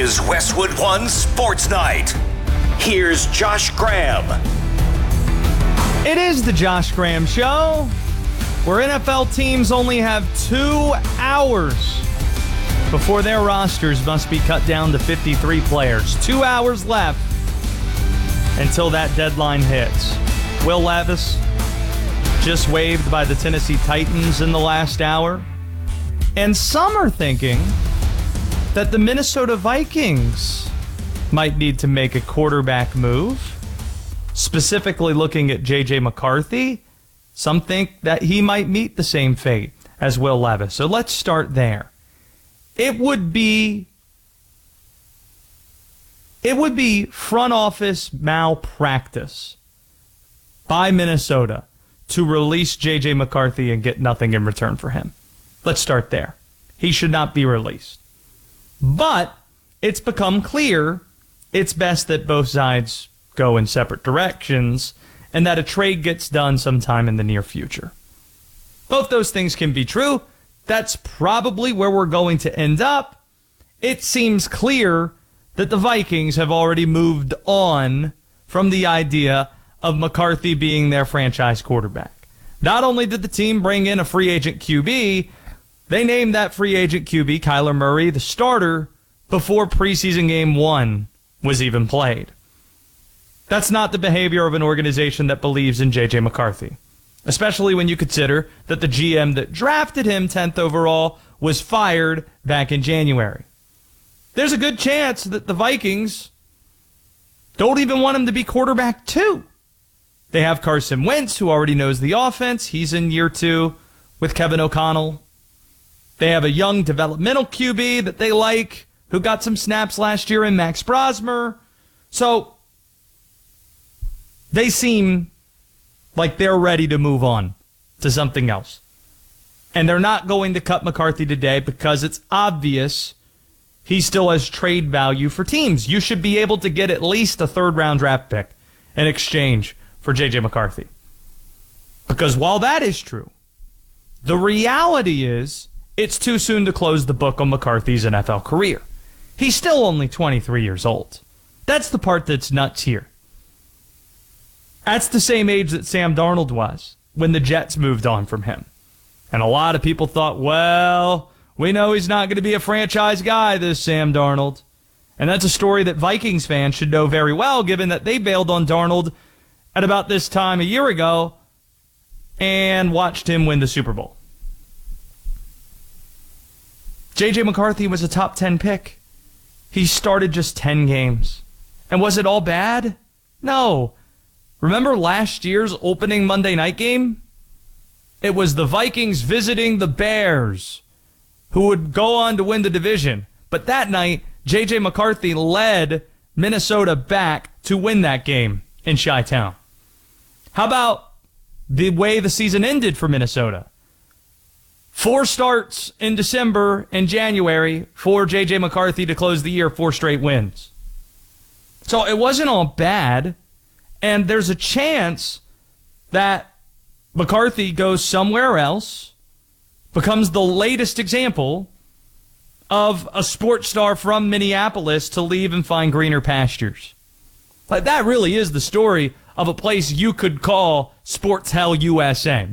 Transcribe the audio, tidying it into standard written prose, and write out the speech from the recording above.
is Westwood One Sports Night. Here's Josh Graham. It is the Josh Graham Show, where NFL teams only have 2 hours before their rosters must be cut down to 53 players. 2 hours left until that deadline hits. Will Levis just waived by the Tennessee Titans in the last hour. And some are thinking that the Minnesota Vikings might need to make a quarterback move, specifically looking at J.J. McCarthy. Some think that he might meet the same fate as Will Levis. So let's start there. It would be front office malpractice by Minnesota to release J.J. McCarthy and get nothing in return for him. Let's start there. He should not be released. But it's become clear it's best that both sides go in separate directions and that a trade gets done sometime in the near future. Both those things can be true. That's probably where we're going to end up. It seems clear that the Vikings have already moved on from the idea of McCarthy being their franchise quarterback. Not only did the team bring in a free agent QB, they named that free agent QB, Kyler Murray, the starter before preseason game 1 was even played. That's not the behavior of an organization that believes in J.J. McCarthy, especially when you consider that the GM that drafted him 10th overall was fired back in January. There's a good chance that the Vikings don't even want him to be quarterback 2. They have Carson Wentz, who already knows the offense. He's in year 2 with Kevin O'Connell. They have a young developmental QB that they like, who got some snaps last year in Max Brosmer. So they seem like they're ready to move on to something else. And they're not going to cut McCarthy today because it's obvious he still has trade value for teams. You should be able to get at least a third-round draft pick in exchange for J.J. McCarthy. Because while that is true, the reality is it's too soon to close the book on McCarthy's NFL career. He's still only 23 years old. That's the part that's nuts here. That's the same age that Sam Darnold was when the Jets moved on from him. And a lot of people thought, well, we know he's not going to be a franchise guy, this Sam Darnold. And that's a story that Vikings fans should know very well, given that they bailed on Darnold at about this time a year ago and watched him win the Super Bowl. J.J. McCarthy was a top 10 pick. He started just 10 games. And was it all bad? No. Remember last year's opening Monday night game? It was the Vikings visiting the Bears, who would go on to win the division. But that night, J.J. McCarthy led Minnesota back to win that game in Chi-Town. How about the way the season ended for Minnesota? 4 starts in December and January for J.J. McCarthy to close the year, 4 straight wins. So it wasn't all bad, and there's a chance that McCarthy goes somewhere else, becomes the latest example of a sports star from Minneapolis to leave and find greener pastures. Like, that really is the story of a place you could call Sports Hell USA.